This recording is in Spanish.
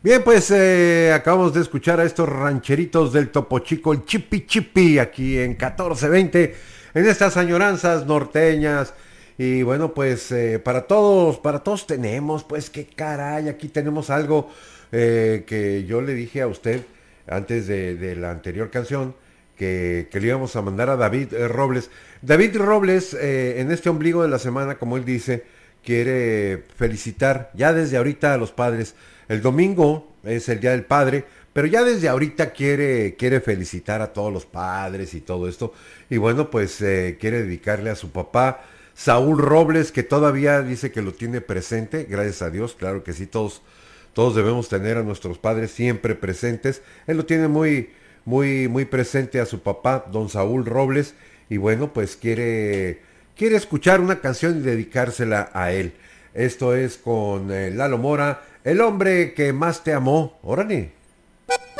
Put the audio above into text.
Bien, pues acabamos de escuchar a estos rancheritos del Topo Chico, el Chipi Chipi, aquí en 1420, en estas añoranzas norteñas. Y bueno, pues para todos tenemos, pues qué caray, aquí tenemos algo que yo le dije a usted antes de la anterior canción, que le íbamos a mandar a David Robles. David Robles, en este ombligo de la semana, como él dice, quiere felicitar ya desde ahorita a los padres. El domingo es el Día del Padre, pero ya desde ahorita quiere felicitar a todos los padres y todo esto. Y bueno, pues quiere dedicarle a su papá, Saúl Robles, que todavía dice que lo tiene presente, gracias a Dios, claro que sí, todos debemos tener a nuestros padres siempre presentes. Él lo tiene muy presente a su papá, don Saúl Robles, y bueno, pues quiere escuchar una canción y dedicársela a él. Esto es con Lalo Mora, el hombre que más te amó. Órale.